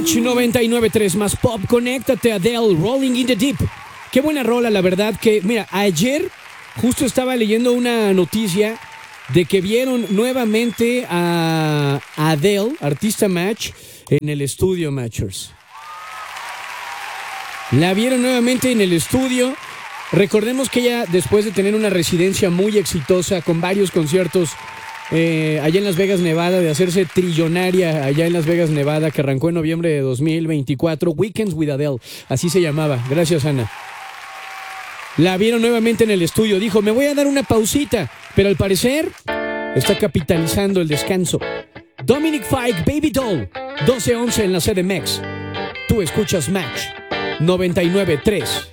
Match 99.3 más pop. Conéctate a Adele, Rolling in the Deep. Qué buena rola, la verdad. Que, mira, ayer justo estaba leyendo una noticia de que vieron nuevamente a Adele, artista Match, en el estudio Matchers. La vieron nuevamente en el estudio. Recordemos que ella, después de tener una residencia muy exitosa con varios conciertos allá en Las Vegas, Nevada, de hacerse trillonaria allá en Las Vegas, Nevada, que arrancó en noviembre de 2024, Weekends with Adele, así se llamaba. Gracias, Ana. La vieron nuevamente en el estudio. Dijo, me voy a dar una pausita, pero al parecer está capitalizando el descanso. Dominic Fike, Baby Doll, 12:11 en la CDMX. Tú escuchas Match 99.3.